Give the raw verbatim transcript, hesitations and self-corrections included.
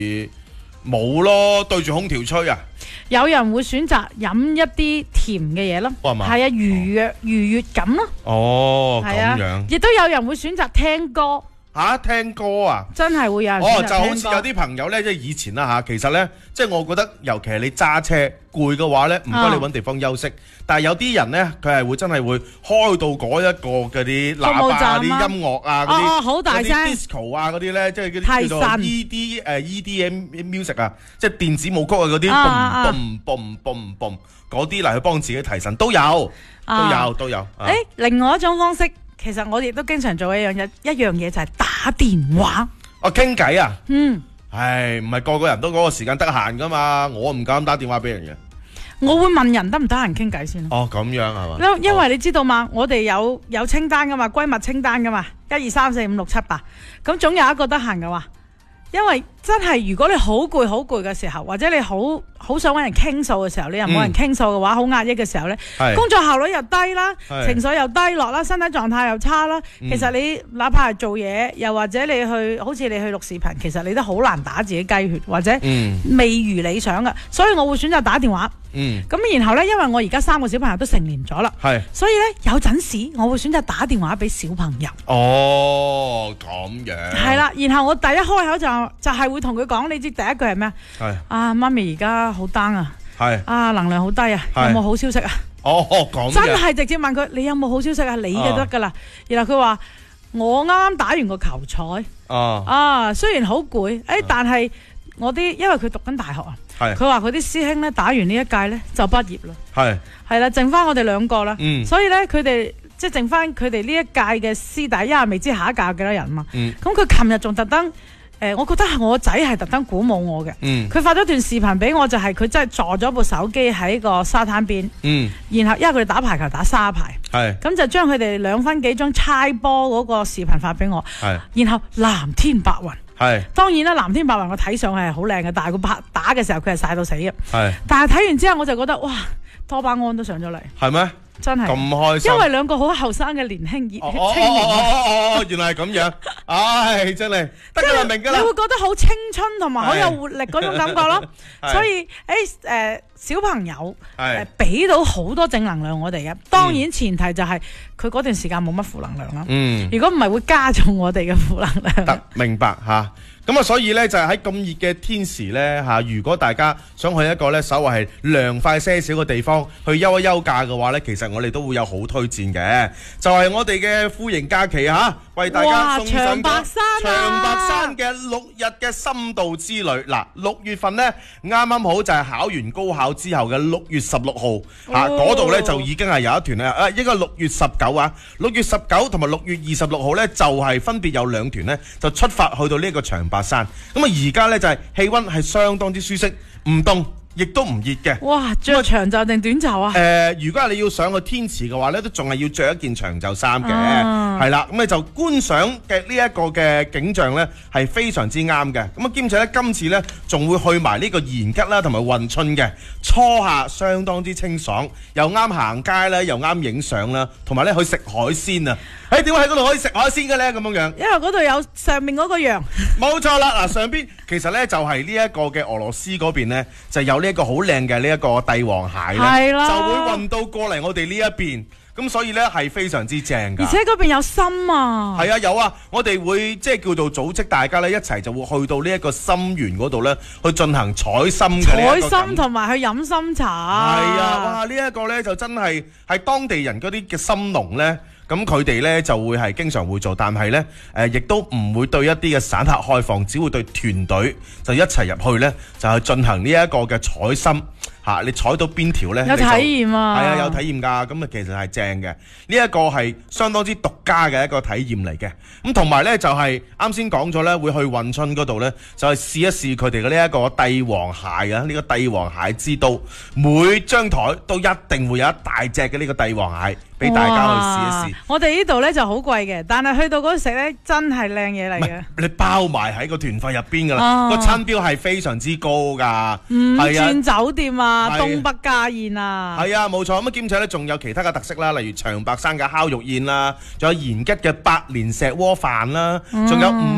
冇咯，對住空調吹啊！ 有人會選擇飲一啲甜嘅嘢咯，係啊，愉悅愉悅感咯。 哦，咁樣。 亦都有人會選擇聽歌。 嚇，聽歌啊！ 真係會有人哦，就好似有啲朋友咧，即係以前啦嚇，其實咧，即係我覺得，尤其係你揸車攰嘅話咧，唔該你揾地方休息。但係有啲人咧，佢係會真係會開到嗰一個嗰啲喇叭、啲音樂啊、嗰啲好大聲 disco 啊嗰啲咧，即係嗰啲叫做 E D 誒 E D M music 啊，即係電子舞曲啊嗰啲，boom boom boom boom boom 嗰啲嚟去幫自己提神都有，都有都有。 誒，另外一種方式。其實我哋都經常做一樣嘢，一樣嘢就係打電話。 哦，傾偈啊！ 嗯， 唉，唔係個個人都嗰個時間得閒噶嘛，我唔敢打電話俾人嘅。 我會問人得唔得閒傾偈先咯。 哦，咁樣係嘛？ 因因為你知道嘛，我哋有有清單噶嘛，閨蜜清單噶嘛，一二三四五六七八，咁總有一個得閒嘅話。因為真係如果你好攰好攰嘅時候，或者你好好想揾人傾訴嘅時候，你又冇人傾訴嘅話，好壓抑嘅時候呢，工作效率又低啦，情緒又低落啦，身體狀態又差啦。其實你哪怕係做嘢，又或者你去好似你去錄視頻，其實你都好難打自己雞血，或者未如理想嘅。所以我會選擇打電話。 嗯， 咁然後呢，因為我而家三個小朋友都成年咗啦，所以呢，有陣時我會選擇打電話俾小朋友。 哦，咁樣。係啦，然後我第一開口就就係會同佢講，你知第一句係咩？ 係啊，媽咪而家好 down 啊， 係啊，能量好低啊，有冇好消息啊？ 哦，咁真係直接問佢，你有冇好消息啊？你嘅得噶啦。然後佢話我啱啱打完個球賽， 啊， 啊，雖然好攰，誒，但係我啲因為佢讀緊大學啊。佢話佢啲師兄咧打完呢一屆咧就畢業啦，係係啦，剩翻我哋兩個啦，嗯、所以咧佢哋即係剩翻佢哋呢一屆嘅師弟，因為未知下一屆有幾多人嘛。咁佢琴日仲特登誒，我覺得係我仔係特登鼓舞我嘅。佢、嗯、發咗段視頻俾我，就係佢真係坐咗部手機喺個沙灘邊，嗯、然後因為佢哋打排球打沙排，咁就將佢哋兩分幾鐘猜波嗰個視頻發俾我，然後藍天白雲。係，當然啦，藍天白雲我睇上去係好靚嘅，但係佢拍打嘅時候佢係曬到死嘅。係，但係睇完之後我就覺得哇，多巴胺都上咗嚟。係咩？真係咁開心，因為兩個好後生嘅年輕熱血青年。哦哦原來係咁樣，唉，真係得㗎啦，明㗎啦。你會覺得好青春同埋好有活力嗰種感覺咯。所以誒誒，小朋友誒俾到好多正能量我哋嘅，當然前提就係佢嗰段時間冇乜負能量啦。嗯，如果唔係會加重我哋嘅負能量。得，明白嚇。咁啊，所以咧就係喺咁熱嘅天時咧嚇，如果大家想去一個咧稍為係涼快些少嘅地方去休一休假嘅話咧，其實我哋都會有好推薦嘅，就係、是、我哋嘅富盈假期嚇，為大家送上長白山、啊、長白山嘅六日嘅深度之旅。嗱，六月份咧啱啱好就係考完高考之後嘅六月十六號嚇，嗰度咧就已經係有一團咧，啊應該六月十九啊，六月十九同埋六月二十六號咧就係、是、分別有兩團咧就出發去到呢一個長白山。咁啊，而家咧就係氣溫係相當之舒適，唔凍亦都唔熱嘅。哇！着長袖定短袖啊？誒、呃，如果係你要上去天池嘅話咧，都仲係要着一件長袖衫嘅，係啦、啊。咁你就觀賞嘅呢一個嘅景象咧，係非常之啱嘅。咁啊，兼且咧今次咧仲會去埋呢個延吉啦，同埋運春嘅，初夏相當之清爽，又啱行街啦，又啱影相啦，同埋咧去食海鮮啊！誒點解喺嗰度可以食海鮮嘅咧？咁樣樣，因為嗰度有上面嗰個羊。冇錯啦，嗱上邊其實咧就係呢一個嘅俄羅斯嗰邊咧，就有呢一個好靚嘅呢一個帝王蟹咧，就會運到過嚟我哋呢一邊。咁所以咧係非常之正㗎，而且嗰邊有參啊，係啊有啊，我哋會即係叫做組織大家咧一齊就會去到呢一個參園嗰度咧去進行採參嘅採參同埋去飲參茶。係啊，哇！呢一個咧就真係係當地人嗰啲嘅參農咧。咁佢哋咧就會係經常會做，但係咧誒亦都唔會對一啲嘅散客開放，只會對團隊就一齊入去咧，就去進行呢一個嘅採參嚇。你採到邊條咧？有體驗啊！係啊，有體驗㗎。咁啊，其實係正嘅。呢一個係相當之獨家嘅一個體驗嚟嘅。咁同埋咧就係啱先講咗咧，會去運春嗰度咧，就係試一試佢哋嘅呢一個帝王蟹啊！呢個帝王蟹之都，每張台都一定會有一大隻嘅呢個帝王蟹。俾大家去試一試。我哋呢度咧就好貴嘅，但係去到嗰度食咧真係靚嘢嚟嘅。你包埋喺個團費入邊㗎啦，個餐標係非常之高㗎。五鑽酒店啊，東北家宴啊，係啊冇錯。咁啊兼且咧仲有其他嘅特色啦，例如長白山嘅烤肉宴啦，仲有延吉嘅百年石鍋飯啦，仲有五